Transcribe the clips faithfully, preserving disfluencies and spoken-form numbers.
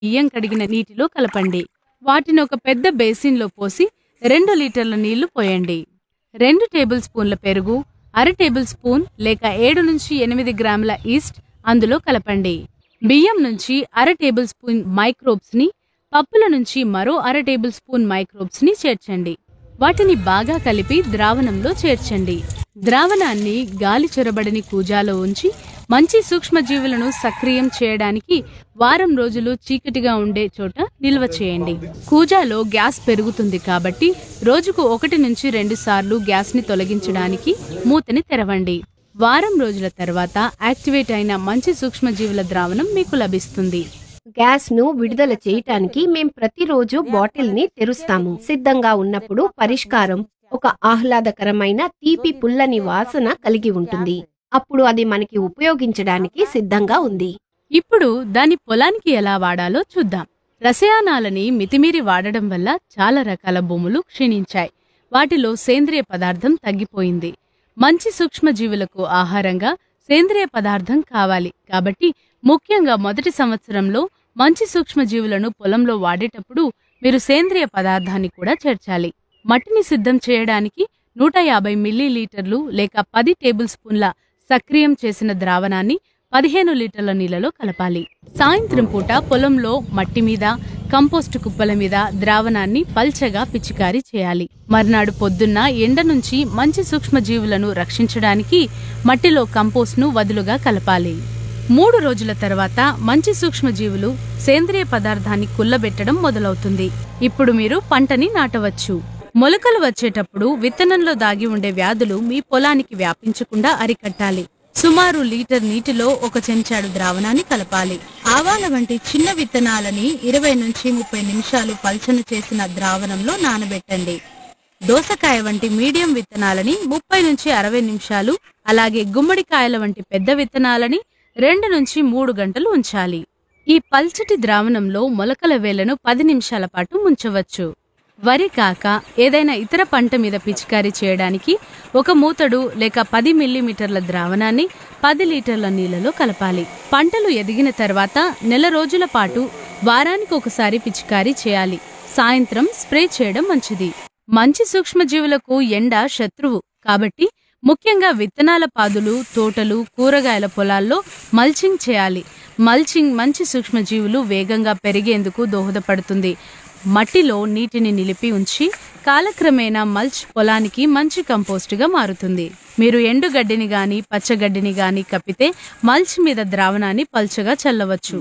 బియ్యం కడిగిన నీటిలో కలపండి. వాటిని ఒక పెద్ద బేసిన్లో పోసి రెండు లీటర్ల నీళ్లు పోయండి. రెండు టేబుల్ స్పూన్ల పెరుగు, అర టేబుల్ స్పూన్ లేక ఏడు నుంచి ఎనిమిది గ్రాముల ఈస్ట్ అందులో కలపండి. బియ్యం నుంచి అర టేబుల్ స్పూన్ మైక్రోబ్స్ ని, పప్పుల నుంచి మరో అర టేబుల్ స్పూన్ మైక్రోబ్స్ ని చేర్చండి. వాటిని బాగా కలిపి ద్రావణంలో చేర్చండి. ద్రావణాన్ని గాలి చొరబడని కూజాలో ఉంచి మంచి సూక్ష్మజీవులను సక్రియం చేయడానికి వారం రోజులు చీకటిగా ఉండే చోట నిల్వ చేయండి. కూజాలో గ్యాస్ పెరుగుతుంది కాబట్టి రోజుకు ఒకటి నుంచి రెండు సార్లు గ్యాస్ ని తొలగించడానికి మూతని తెరవండి. వారం రోజుల తర్వాత యాక్టివేట్ అయిన మంచి సూక్ష్మజీవుల ద్రావణం మీకు లభిస్తుంది. గ్యాస్ ను విడుదల చేయటానికి మేం ప్రతిరోజు బాటిల్ ని తెరుస్తాము. సిద్ధంగా ఉన్నప్పుడు పరిష్కారం ఒక ఆహ్లాదకరమైన తీపి పుల్లని వాసన కలిగి ఉంటుంది. అప్పుడు అది మనకి ఉపయోగించడానికి సిద్ధంగా ఉంది. ఇప్పుడు దాని పొలానికి ఎలా వాడాలో చూద్దాం. రసాయనాలని మితిమీరి వాడడం వల్ల చాలా రకాల భూములు క్షీణించాయి. వాటిలో సేంద్రియ పదార్థం తగ్గిపోయింది. మంచి సూక్ష్మజీవులకు ఆహారంగా సేంద్రియ పదార్థం కావాలి కాబట్టి ముఖ్యంగా మొదటి సంవత్సరంలో మంచి సూక్ష్మజీవులను పొలంలో వాడేటప్పుడు మీరు సేంద్రియ పదార్థాన్ని కూడా చేర్చాలి. మట్టిని సిద్ధం చేయడానికి నూట యాభై మిల్లీలీటర్లు లేక పది టేబుల్ స్పూన్ల సక్రియం చేసిన ద్రావణాన్ని పదిహేను లీటర్ల నీళ్లలో కలపాలి. సాయంత్రం పూట పొలంలో మట్టి మీద, కంపోస్టు కుప్పల మీద ద్రావణాన్ని పల్చగా పిచికారీ చేయాలి. మర్నాడు పొద్దున్న ఎండ నుంచి మంచి సూక్ష్మజీవులను రక్షించడానికి మట్టిలో కంపోస్ట్ను వదులుగా కలపాలి. మూడు రోజుల తర్వాత మంచి సూక్ష్మజీవులు సేంద్రియ పదార్థాన్ని కుల్లబెట్టడం మొదలవుతుంది. ఇప్పుడు మీరు పంటని నాటవచ్చు. మొలకలు వచ్చేటప్పుడు విత్తనంలో దాగి ఉండే వ్యాధులు మీ పొలానికి వ్యాపించకుండా అరికట్టాలి. సుమారు లీటర్ నీటిలో ఒక చెంచాడు ద్రావణాన్ని కలపాలి. ఆవాల వంటి చిన్న విత్తనాలని ఇరవై నుంచి ముప్పై నిమిషాలు పల్చన చేసిన ద్రావణంలో నానబెట్టండి. దోసకాయ వంటి మీడియం విత్తనాలని ముప్పై నుంచి అరవై నిమిషాలు, అలాగే గుమ్మడికాయల వంటి పెద్ద విత్తనాలని రెండు నుంచి మూడు గంటలు ఉంచాలి. ఈ పల్చటి ద్రావణంలో మొలకల వేళ్లను పది నిమిషాల పాటు ముంచవచ్చు. వరి కాక ఏదైనా ఇతర పంట మీద పిచికారీ చేయడానికి ఒక మూతడు లేక పది మిల్లీమీటర్ల ద్రావణాన్ని పది లీటర్ల నీళ్లలో కలపాలి. పంటలు ఎదిగిన తర్వాత నెల రోజుల పాటు వారానికి ఒకసారి పిచికారీ చేయాలి. సాయంత్రం స్ప్రే చేయడం మంచిది. మంచి సూక్ష్మజీవులకు ఎండ శత్రువు కాబట్టి ముఖ్యంగా విత్తనాల పాదులు, తోటలు, కూరగాయల పొలాల్లో మల్చింగ్ చేయాలి. మల్చింగ్ మంచి సూక్ష్మజీవులు వేగంగా పెరిగేందుకు దోహదపడుతుంది. మట్టిలో నీటిని నిలిపి ఉంచి కాలక్రమేణా మల్చ్ పొలానికి మంచి కంపోస్టుగా మారుతుంది. మీరు ఎండుగడ్డిని గాని పచ్చగడ్డిని గాని కప్పితే మల్చ్ మీద ద్రావణాన్ని పల్చగా చల్లవచ్చు.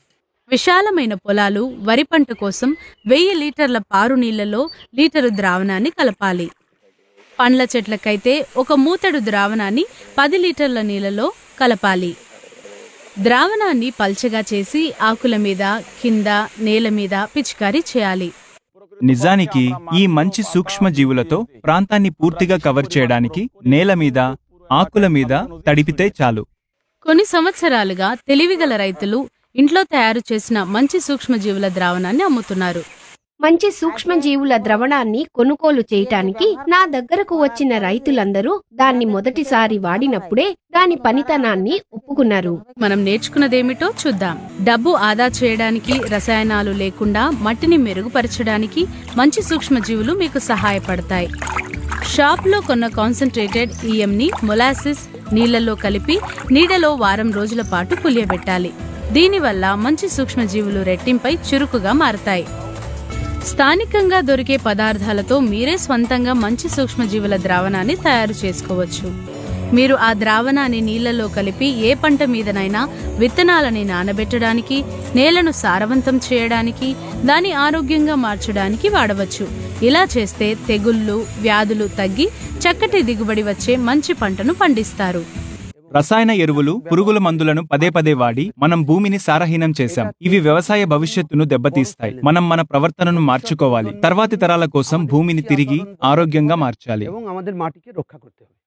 విశాలమైన పొలాలు, వరి పంట కోసం వెయ్యి లీటర్ల పారు నీళ్లలో లీటరు ద్రావణాన్ని కలపాలి. పండ్ల చెట్లకైతే ఒక మూతడు ద్రావణాన్ని పది లీటర్ల నీళ్లలో కలపాలి. ద్రావణాన్ని పల్చగా చేసి ఆకుల మీద, కింద, నేల మీద పిచికారీ చేయాలి. నిజానికి ఈ మంచి సూక్ష్మజీవులతో ప్రాంతాన్ని పూర్తిగా కవర్ చేయడానికి నేల మీద, ఆకుల మీద తడిపితే చాలు. కొన్ని సంవత్సరాలుగా తెలివిగల రైతులు ఇంట్లో తయారు చేసిన మంచి సూక్ష్మజీవుల ద్రావణాన్ని అమ్ముతున్నారు. మంచి సూక్ష్మజీవుల ద్రవణాన్ని కొనుగోలు చేయటానికి నా దగ్గరకు వచ్చిన రైతులందరూ దాన్ని మొదటిసారి వాడినప్పుడే దాని పనితనాన్ని ఒప్పుకున్నారు. మనం నేర్చుకున్నదేమిటో చూద్దాం. డబ్బు ఆదా చేయడానికి, రసాయనాలు లేకుండా మట్టిని మెరుగుపరచడానికి మంచి సూక్ష్మజీవులు మీకు సహాయపడతాయి. షాప్లో కొన్న కాన్సన్ట్రేటెడ్ ఈఎంని మొలాసిస్ నీళ్లలో కలిపి నీడలో వారం రోజుల పాటు పులియబెట్టాలి. దీనివల్ల మంచి సూక్ష్మజీవులు రెట్టింపై చురుకుగా మారతాయి. స్థానికంగా దొరికే పదార్థాలతో మీరే స్వంతంగా మంచి సూక్ష్మజీవుల ద్రావణాన్ని తయారు చేసుకోవచ్చు. మీరు ఆ ద్రావణాన్ని నీళ్లలో కలిపి ఏ పంట మీదనైనా విత్తనాలని నానబెట్టడానికి, నేలను సారవంతం చేయడానికి, దాని ఆరోగ్యంగా మార్చడానికి వాడవచ్చు. ఇలా చేస్తే తెగుళ్ళు, వ్యాధులు తగ్గి చక్కటి దిగుబడి వచ్చే మంచి పంటను పండిస్తారు. రసాయన ఎరువులు, పురుగుల మందులను పదే పదే వాడి మనం భూమిని సారహీనం చేశాం. ఇవి వ్యవసాయ భవిష్యత్తును దెబ్బతీస్తాయి. మనం మన ప్రవర్తనను మార్చుకోవాలి. తర్వాతి తరాల కోసం భూమిని తిరిగి ఆరోగ్యంగా మార్చాలి.